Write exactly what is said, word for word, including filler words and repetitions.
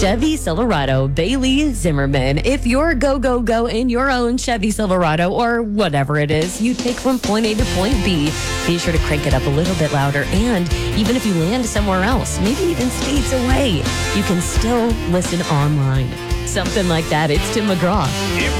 Chevy Silverado, Bailey Zimmerman. If you're go, go, go in your own Chevy Silverado or whatever it is you take from point A to point B, be sure to crank it up a little bit louder. And even if you land somewhere else, maybe even states away, you can still listen online. Something like that. It's Tim McGraw. It